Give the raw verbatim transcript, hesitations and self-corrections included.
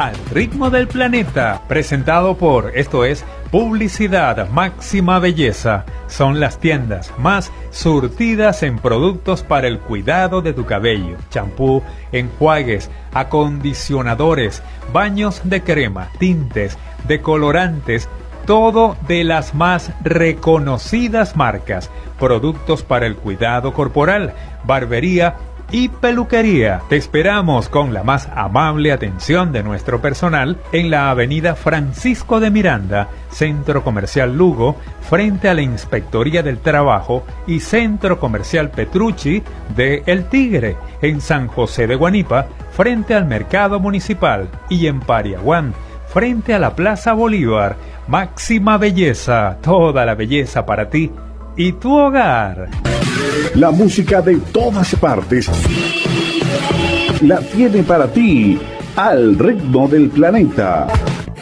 Al ritmo del planeta, presentado por, esto es, Publicidad Máxima Belleza. Son las tiendas más surtidas en productos para el cuidado de tu cabello. Champú, enjuagues, acondicionadores, baños de crema, tintes, decolorantes, todo de las más reconocidas marcas. Productos para el cuidado corporal, barbería y peluquería. Te esperamos con la más amable atención de nuestro personal en la avenida Francisco de Miranda, Centro Comercial Lugo, frente a la Inspectoría del Trabajo, y Centro Comercial Petrucci de El Tigre, en San José de Guanipa, frente al Mercado Municipal, y en Pariaguán, frente a la Plaza Bolívar. Máxima Belleza, toda la belleza para ti y tu hogar. La música de todas partes la tiene para ti Al Ritmo del Planeta.